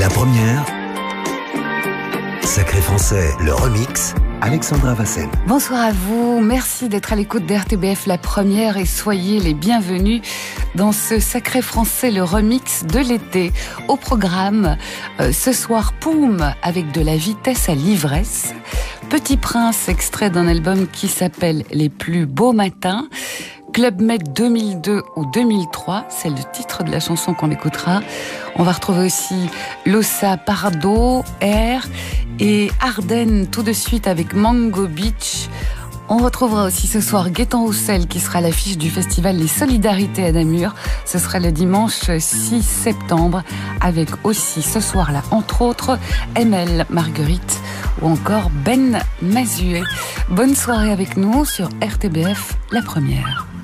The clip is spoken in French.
La première, Sacré Français, le remix, Alexandra Vassen. Bonsoir à vous, merci d'être à l'écoute d'RTBF La Première et soyez les bienvenus dans ce Sacré Français, le remix de l'été. Au programme, ce soir, Poum, avec de la vitesse à l'ivresse. Petit Prince, extrait d'un album qui s'appelle Les plus beaux matins. Club Med 2002 ou 2003, c'est le titre de la chanson qu'on écoutera. On va retrouver aussi Lossa Pardo, Air et Ardennes tout de suite avec Mango Beach. On retrouvera aussi ce soir Gaëtan Roussel qui sera à l'affiche du festival Les Solidarités à Namur. Ce sera le dimanche 6 septembre avec aussi ce soir-là, entre autres, ML Marguerite ou encore Ben Mazuet. Bonne soirée avec nous sur RTBF La Première.